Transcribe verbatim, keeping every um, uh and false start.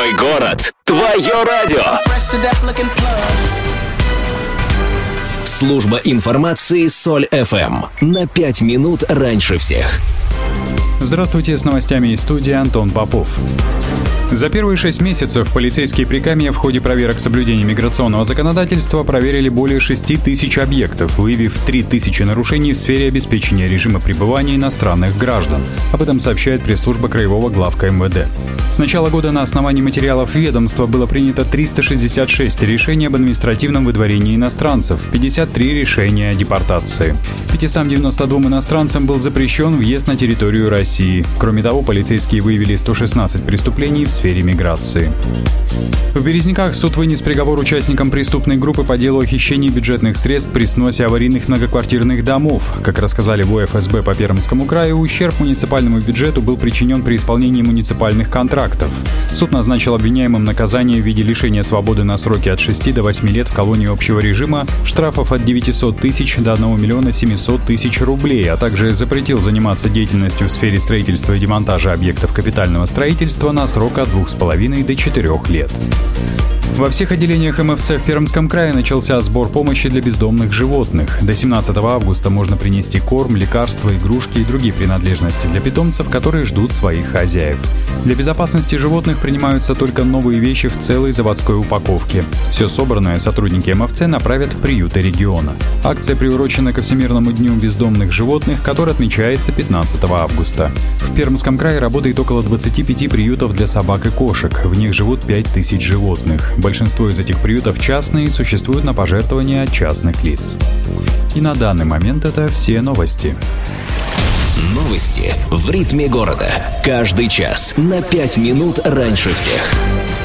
Твой город, твое радио. Служба информации Соль эф эм. На пять минут раньше всех. Здравствуйте, с новостями из студии Антон Попов. За первые шесть месяцев полицейские Прикамья в ходе проверок соблюдения миграционного законодательства проверили более шести тысяч объектов, выявив три тысячи нарушений в сфере обеспечения режима пребывания иностранных граждан. Об этом сообщает пресс-служба Краевого главка эм вэ дэ. С начала года на основании материалов ведомства было принято триста шестьдесят шесть решений об административном выдворении иностранцев, пятьдесят три решения о депортации. пятьсот девяносто двум иностранцам был запрещен въезд на территорию России. Кроме того, полицейские выявили сто шестнадцать преступлений в сфере миграции. В Березниках суд вынес приговор участникам преступной группы по делу о хищении бюджетных средств при сносе аварийных многоквартирных домов. Как рассказали в о эф эс бэ по Пермскому краю, ущерб муниципальному бюджету был причинен при исполнении муниципальных контрактов. Суд назначил обвиняемым наказание в виде лишения свободы на сроки от шести до восьми лет в колонии общего режима, штрафов от девятисот тысяч до одного миллиона семисот тысяч рублей, а также запретил заниматься деятельностью в сфере строительства и демонтажа объектов капитального строительства на срок от двух с половиной до четырех лет. Во всех отделениях эм эф цэ в Пермском крае начался сбор помощи для бездомных животных. До семнадцатого августа можно принести корм, лекарства, игрушки и другие принадлежности для питомцев, которые ждут своих хозяев. Для безопасности животных принимаются только новые вещи в целой заводской упаковке. Все собранное сотрудники эм эф цэ направят в приюты региона. Акция приурочена ко Всемирному дню бездомных животных, который отмечается пятнадцатого августа. В Пермском крае работает около двадцати пяти приютов для собак и кошек. В них живут пять тысяч животных. Большинство из этих приютов частные и существуют на пожертвования от частных лиц. И на данный момент это все новости. Новости в ритме города. Каждый час на пять минут раньше всех.